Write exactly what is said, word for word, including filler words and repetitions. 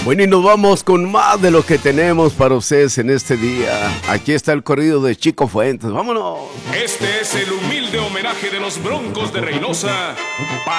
Bueno, y nos vamos con más de lo que tenemos para ustedes en este día. Aquí está el corrido de Chico Fuentes. ¡Vámonos! Este es el humilde homenaje de los Broncos de Reynosa